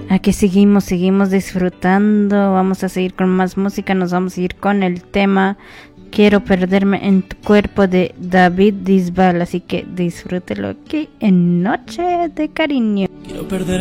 Aquí seguimos disfrutando. Vamos a seguir con más música. Nos vamos a ir con el tema Quiero perderme en tu cuerpo de David Bisbal. Así que disfrútelo aquí en Noche de Cariño. Quiero perder